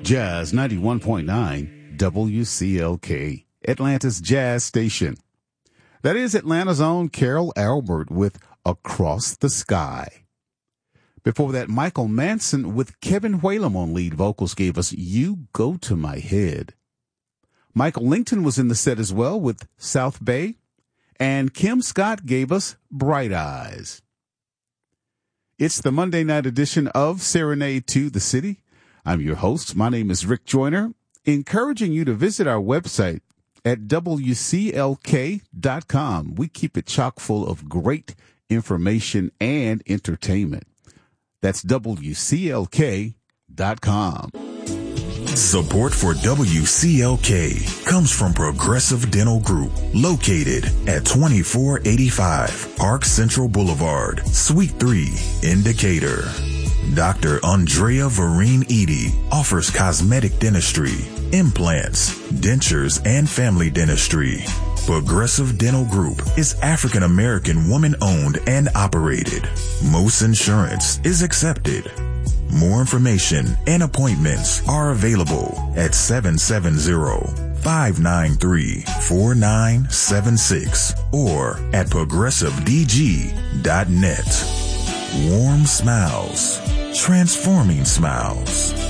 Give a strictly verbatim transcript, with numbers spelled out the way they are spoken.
Jazz ninety-one point nine W C L K, Atlanta's jazz station. That is Atlanta's own Carol Albert with Across the Sky. Before that, Michael Manson with Kevin Whalum on lead vocals gave us You Go to My Head. Michael Lington was in the set as well with South Bay, and Kim Scott gave us Bright Eyes. It's the Monday night edition of Serenade to the City. I'm your host. My name is Rick Joyner, encouraging you to visit our website at W C L K dot com. We keep it chock full of great information and entertainment. That's W C L K dot com. Support for W C L K comes from Progressive Dental Group, located at twenty-four eighty-five Park Central Boulevard, Suite three, in Decatur. Doctor Andrea Vereen Edie offers cosmetic dentistry, implants, dentures, and family dentistry. Progressive Dental Group is African American woman-owned and operated. Most insurance is accepted. More information and appointments are available at seven seven zero, five nine three, four nine seven six or at progressive d g dot net. Warm smiles, transforming smiles.